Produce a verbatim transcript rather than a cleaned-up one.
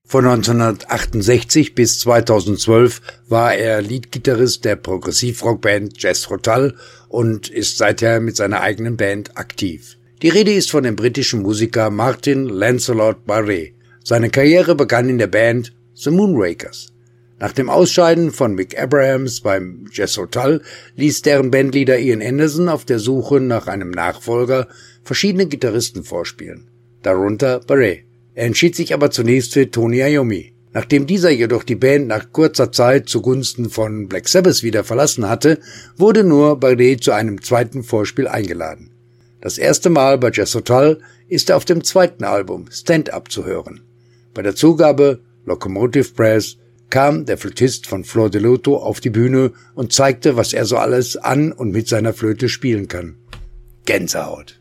Von neunzehnhundertachtundsechzig bis zweitausendzwölf war er Leadgitarrist der Progressivrockband Jethro Tull und ist seither mit seiner eigenen Band aktiv. Die Rede ist von dem britischen Musiker Martin Lancelot Barré. Seine Karriere begann in der Band The Moonrakers. Nach dem Ausscheiden von Mick Abrahams beim Jethro Tull ließ deren Bandleader Ian Anderson auf der Suche nach einem Nachfolger verschiedene Gitarristen vorspielen, darunter Barré. Er entschied sich aber zunächst für Tony Iommi. Nachdem dieser jedoch die Band nach kurzer Zeit zugunsten von Black Sabbath wieder verlassen hatte, wurde nur Barré zu einem zweiten Vorspiel eingeladen. Das erste Mal bei Jethro Tull ist er auf dem zweiten Album Stand Up zu hören. Bei der Zugabe Locomotive Brass kam der Flötist von Flor de Luto auf die Bühne und zeigte, was er so alles an und mit seiner Flöte spielen kann. Gänsehaut.